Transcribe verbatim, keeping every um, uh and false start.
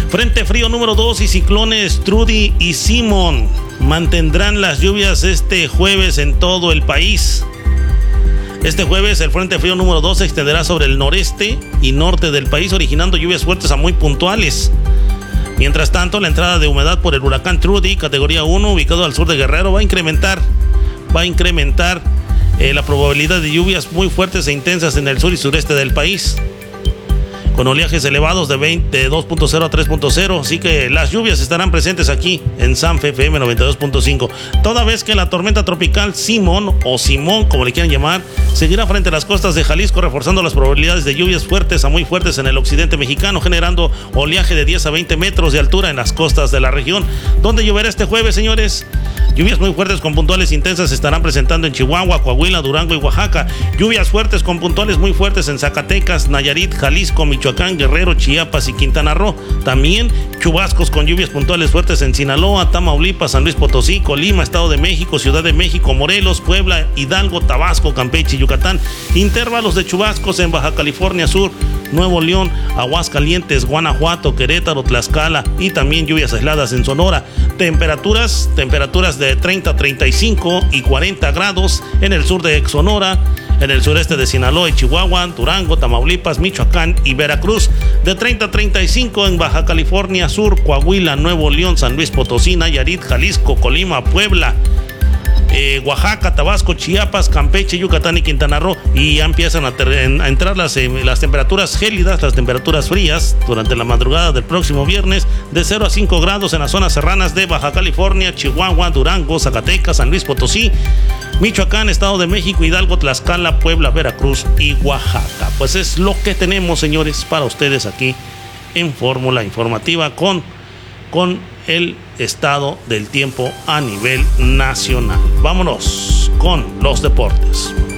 Frente frío número dos y ciclones Trudy y Simon mantendrán las lluvias este jueves en todo el país. Este jueves el frente frío número dos se extenderá sobre el noreste y norte del país, originando lluvias fuertes a muy puntuales. Mientras tanto, la entrada de humedad por el huracán Trudy, categoría uno, ubicado al sur de Guerrero, va a incrementar, va a incrementar eh, la probabilidad de lluvias muy fuertes e intensas en el sur y sureste del país, con oleajes elevados de, veinte, de dos punto cero a tres punto cero, así que las lluvias estarán presentes aquí en Sanfe F M noventa y dos punto cinco, toda vez que la tormenta tropical Simón o Simón, como le quieran llamar, seguirá frente a las costas de Jalisco, reforzando las probabilidades de lluvias fuertes a muy fuertes en el occidente mexicano, generando oleaje de diez a veinte metros de altura en las costas de la región. ¿Dónde lloverá este jueves, señores? Lluvias muy fuertes con puntuales intensas se estarán presentando en Chihuahua, Coahuila, Durango y Oaxaca. Lluvias fuertes con puntuales muy fuertes en Zacatecas, Nayarit, Jalisco, Michoacán, Guerrero, Chiapas y Quintana Roo. También chubascos con lluvias puntuales fuertes en Sinaloa, Tamaulipas, San Luis Potosí, Colima, Estado de México, Ciudad de México, Morelos, Puebla, Hidalgo, Tabasco, Campeche y Yucatán. Intervalos de chubascos en Baja California Sur, Nuevo León, Aguascalientes, Guanajuato, Querétaro, Tlaxcala y también lluvias aisladas en Sonora. Temperaturas, temperaturas de treinta, treinta y cinco y cuarenta grados en el sur de Sonora, en el sureste de Sinaloa y Chihuahua, Durango, Tamaulipas, Michoacán y Veracruz. De treinta a treinta y cinco en Baja California Sur, Coahuila, Nuevo León, San Luis Potosí, Nayarit, Jalisco, Colima, Puebla, Eh, Oaxaca, Tabasco, Chiapas, Campeche, Yucatán y Quintana Roo. Y ya empiezan a, ter- a entrar las, eh, las temperaturas gélidas, las temperaturas frías durante la madrugada del próximo viernes, de cero a cinco grados en las zonas serranas de Baja California, Chihuahua, Durango, Zacatecas, San Luis Potosí, Michoacán, Estado de México, Hidalgo, Tlaxcala, Puebla, Veracruz y Oaxaca. Pues es lo que tenemos, señores, para ustedes aquí en Fórmula Informativa con, con el estado del tiempo a nivel nacional. Vámonos con los deportes.